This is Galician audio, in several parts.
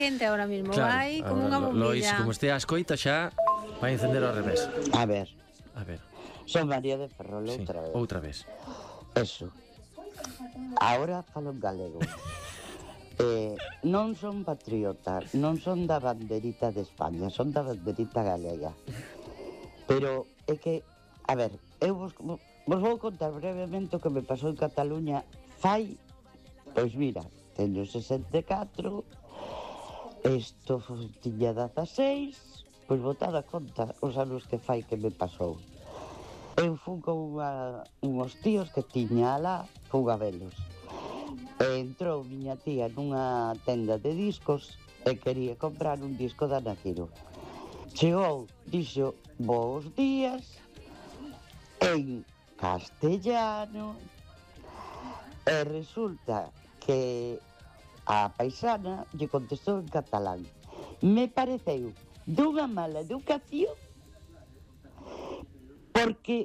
Gente ahora mismo Claro, vai como unha Lois, bombilla. como estea a escoita xa vai encender ao revés. A ver, A ver, son María de Ferrol sí, outra vez. outra vez. Eso. Ahora falo en galego. Non son patriota, non son da banderita de España, son da banderita galega. Pero é que, a ver, eu vos vou contar brevemente o que me pasou en Cataluña fai, pois mira, teño 64, isto tiña 16, pois botad a conta os anos que fai que me pasou. Eu fui con unhos tíos que tiña alá, fui a velos. E entrou miña tía nunha tenda de discos e quería comprar un disco da Nakiro. Chegou, dixo, bos días, en castellano, e resulta que a paisana lle contestou en catalán. Me pareceu dunha mala educación porque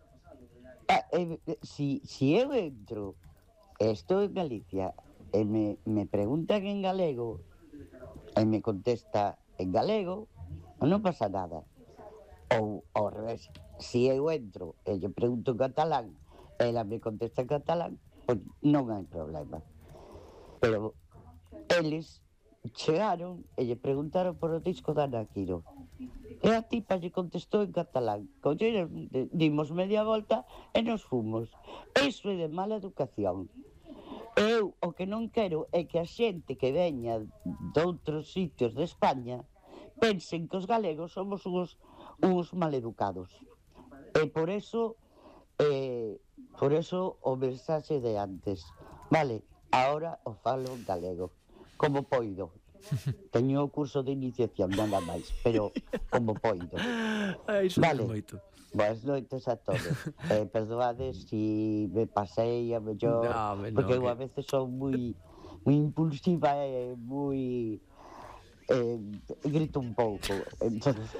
si eu entro estou en Galicia e me preguntan en galego e me contesta en galego, non pasa nada. Ou ao revés, si eu entro e lle pregunto en catalán e ela me contesta en catalán, pois non hai problema. Pero eles chegaron e lle preguntaron por o disco da Nakiro. E a tipa lle contestou en catalán. Colleron, dimos media volta e nos fomos. Iso é de mala educación. Eu o que non quero é que a xente que veña de outros sitios de España pensen que os galegos somos uns maleducados. E por eso o mensaxe de antes. Vale, ahora o falo en galego, como poido. Teño o curso de iniciación, nada máis, pero como poido. Vale, boas noites a todos. Perdoades si me pasei a mellor, porque eu a veces son moi impulsiva e moi grito un pouco, entonces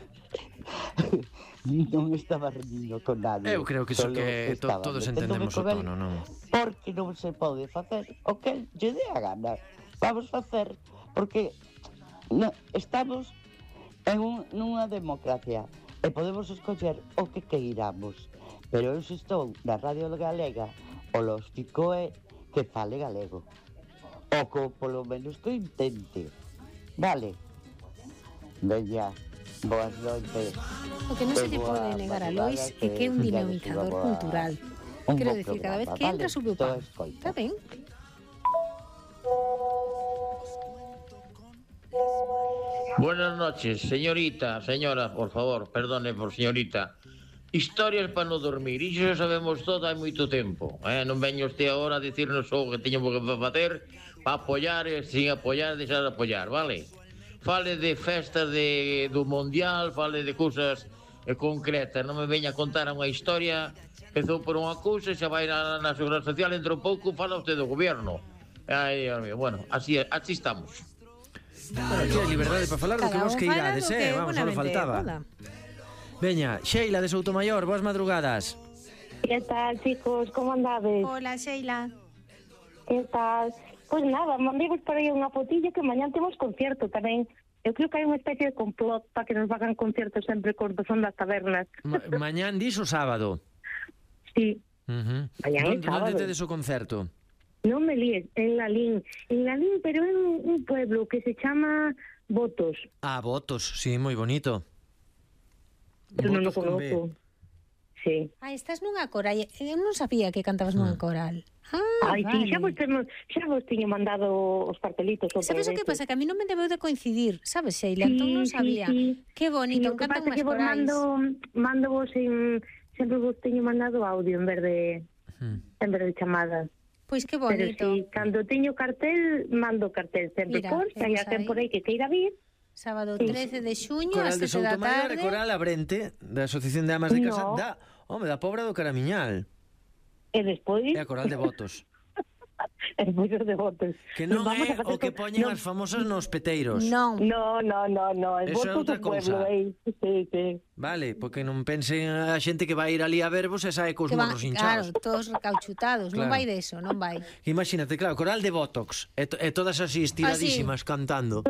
non estaba reñindo con nadie. Eu creo que iso que todos entendemos o tono, non? Porque non se pode facer o que lle dé a gana. Vamos facer, porque estamos nunha democracia e podemos escoller o que queiramos, pero eu se estou na radio galega, o lógico é que fale galego, o que polo menos que intente. Vale, veña, boas noites. O que non se lle pode negar a Lois é que é un dinamizador cultural. Quero dicir, cada vez que entra sube o pan. Está ben? Buenas noches, señorita, señora, por favor, perdone por señorita. Historias para non dormir, iso xa sabemos todo hai moito tempo, non veño este agora a dicirnos o que teñemos que facer para apoiar e sin apoiar, deixar de apoiar, vale? Fale de festas do Mundial, fale de cousas concretas, non me veña a contar unha historia, empezou por unha cousa, xa vai na Seguridade Social, entre un pouco fala usted do goberno. Ai, Dios mío, bueno, así estamos. Bueno, aquí hai liberdade para falar do que vos queirades, vamos, só faltaba. Veña, Sheila de Soutomaior, boas madrugadas. Que tal, chicos, como andades? Hola, Sheila. Que tal? Pois nada, mandei-vos por aí unha fotilla que mañán temos concierto tamén. Eu creo que hai unha especie de complot para que nos vagan conciertos sempre con do son das tabernas. Mañán diso sábado. Sí, mañán é sábado. Onde tedes o concerto? Non me líes, en Lalín, pero en un pueblo que se chama Votos. Ah, Votos, sí, moi bonito. Pero non o conozco. Sí. Estás nunha coral. Eu non sabía que cantabas nunha coral. Ai, vale. Sí, xa vos tiño mandado os cartelitos. Sabes o que pasa? Que a mí non me debeu de coincidir, sabes, Sheila? Entón non sabía. Sí. Que bonito, cantan unhas corais. Mando vos sempre vos teño mandado audio en vez de chamadas. Pois que bonito. Pero si, cando teño cartel, mando cartel sempre. Por se hai alguén por aí que queira vir. Sábado 13 de xuño, Coral ás de 7 da Soutomaior tarde. e Coral Abrente, da Asociación de Amas de Casa da Pobra do Caramiñal. E despois? E a Coral de Votos. E despois os de Votos. Que non é o que poñen as famosas nos peteiros. Non. No. Eso é outra cousa. Sí. Vale, porque non pensen a xente que vai ir ali a verbos e sae cos morros hinchados. Claro, todos recauchutados, non vai deso, non vai. Imagínate, claro, Coral de Botox e todas así estiradísimas cantando.